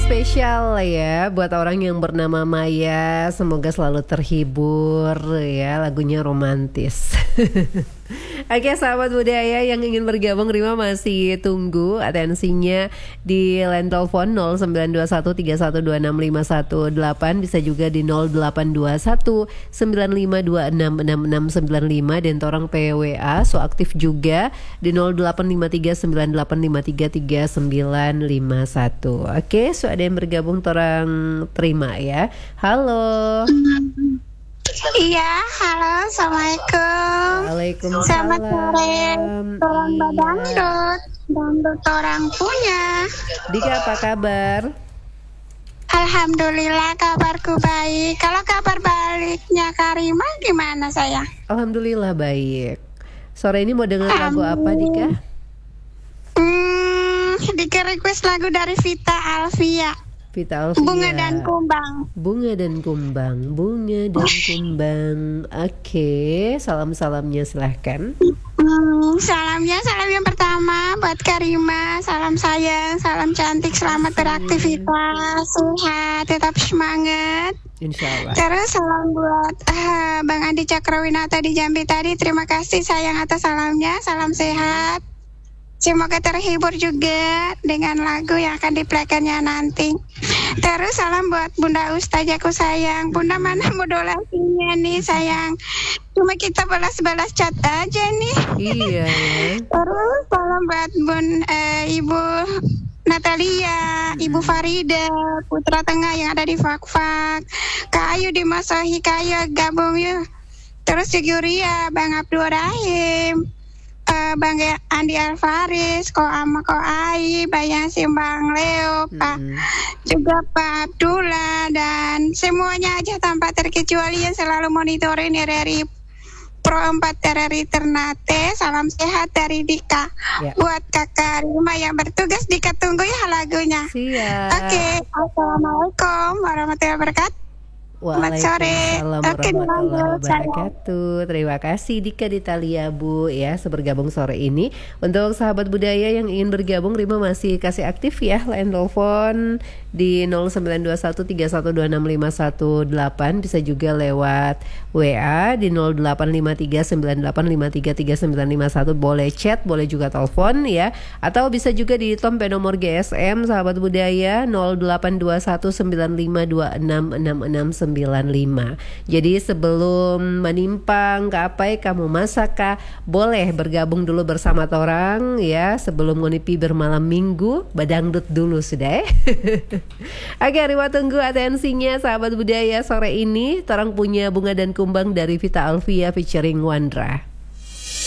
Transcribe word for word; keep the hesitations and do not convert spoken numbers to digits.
spesial ya buat orang yang bernama Maya. Semoga selalu terhibur ya, lagunya romantis. Oke sahabat budaya yang ingin bergabung, Rima masih tunggu atensinya di line telepon nol sembilan dua satu tiga satu dua enam lima satu delapan. Bisa juga di nol delapan dua satu sembilan lima dua enam enam enam sembilan lima. Dan torang P W A so aktif juga di nol delapan lima tiga sembilan delapan lima tiga tiga sembilan lima satu. Oke, so ada yang bergabung, torang terima ya. Halo. Iya, halo, assalamualaikum. Waalaikumsalam. Selamat sore, orang Iya. Badangdut, dangdut orang punya. Dika apa kabar? Alhamdulillah kabarku baik. Kalau kabar baliknya Karima gimana sayang? Alhamdulillah baik. Sore ini mau denger lagu apa Dika? Hmm, Dika request lagu dari Vita Alvia, Vita Alvia. Bunga dan Kumbang. Bunga dan kumbang, bunga dan kumbang. Oke, salam-salamnya silahkan. Hmm, salamnya, salam yang pertama buat Karima. Salam sayang, salam cantik, selamat beraktivitas, sehat, tetap semangat. Insya Allah. Terus salam buat uh, Bang Andi Cakrawinata di Jambi tadi. Terima kasih sayang atas salamnya. Salam sehat. Semoga terhibur juga dengan lagu yang akan diplaykannya nanti. Terus salam buat Bunda Ustazaku sayang. Bunda mana modulasinya nih sayang? Cuma kita balas-balas chat aja nih. Iya ya. Terus salam buat Bun uh, Ibu Natalia, Ibu Farida, Putra Tengah yang ada di Fakfak, Kak Ayu di Masohi, Kak Ayu gabung yuk. Terus Yuria, Bang Abdul Rahim, uh, Bang Andi Alvaris, Ko Ama Ko Ai, Bayang Simbang Leo, Pak Mm-hmm. juga Pak Abdullah, dan semuanya aja tanpa terkecuali yang selalu monitorin R R I Pro empat R R I Ternate. Salam sehat dari Dika. Ya. Buat kakak Rima yang bertugas, Dika tunggu ya lagunya. Siap. Oke, assalamualaikum warahmatullahi wabarakatuh. Selamat sore. Waalaikumsalam Oke, warahmatullahi dilanjut, sayang. wabarakatuh. Terima kasih Dika di Talia Bu ya sebergabung sore ini. Untuk sahabat budaya yang ingin bergabung, Rima masih kasih aktif ya line telepon di nol sembilan dua satu tiga satu dua enam lima satu delapan. Bisa juga lewat W A di nol delapan lima tiga sembilan delapan lima tiga tiga sembilan lima satu. Boleh chat, boleh juga telepon ya. Atau bisa juga di tompe nomor G S M sahabat budaya nol delapan dua satu sembilan lima dua enam enam enam sembilan lima. Jadi sebelum menimpang gapai kamu masaka, boleh bergabung dulu bersama torang ya sebelum ngonipi bermalam minggu, badangdut dulu sudah. Oke, Rima tunggu atensinya sahabat budaya sore ini. Torang punya Bunga dan Kumbang dari Vita Alvia featuring Wandra.